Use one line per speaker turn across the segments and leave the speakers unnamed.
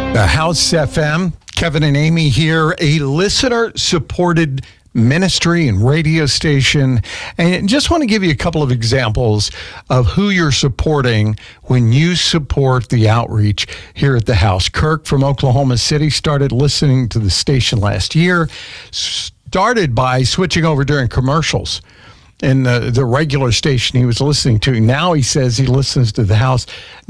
The House FM, Kevin and Amy here, a listener-supported ministry and radio station. And just want to give you a couple of examples of who you're supporting when you support the outreach here at the House. Kirk from Oklahoma City started listening to the station last year, started by switching over during commercials in the regular station he was listening to. Now he says he listens to the House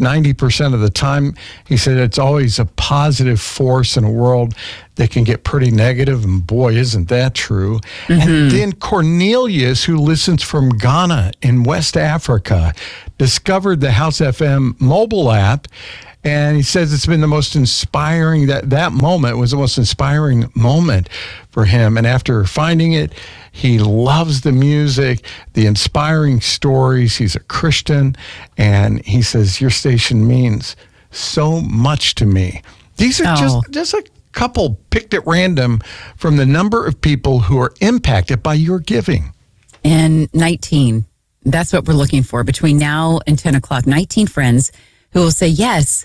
90% of the time. He said it's always a positive force in a world that can get pretty negative, and boy, isn't that true. Mm-hmm. And then Cornelius, who listens from Ghana in West Africa, discovered the House FM mobile app, and he says it's been the most inspiring, that moment was the most inspiring moment for him. And after finding it, he loves the music, the inspiring stories. He's a Christian, and he says, your station means so much to me. These are just a couple picked at random from the number of people who are impacted by your giving.
And 19, that's what we're looking for. Between now and 10 o'clock, 19 friends who will say, yes,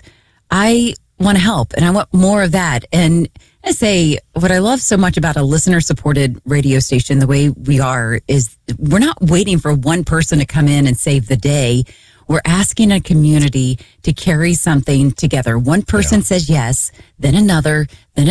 I want to help and I want more of that. And I say, what I love so much about a listener-supported radio station, the way we are, is we're not waiting for one person to come in and save the day. We're asking a community to carry something together. One person says yes, then another.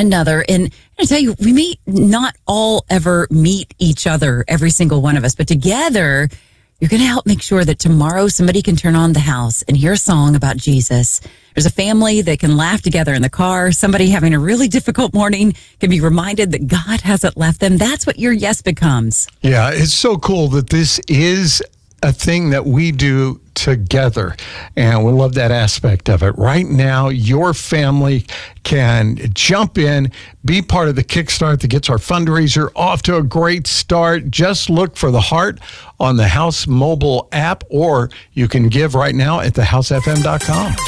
And I tell you, we may not all ever meet each other, every single one of us, but together, you're going to help make sure that tomorrow somebody can turn on the House and hear a song about Jesus. There's a family that can laugh together in the car. Somebody having a really difficult morning can be reminded that God hasn't left them. That's what your yes becomes.
Yeah, it's so cool that this is a thing that we do together, and we love that aspect of it. Right now, your family can jump in, be part of the Kickstart that gets our fundraiser off to a great start. Just look for the heart on the House mobile app, or you can give right now at thehousefm.com.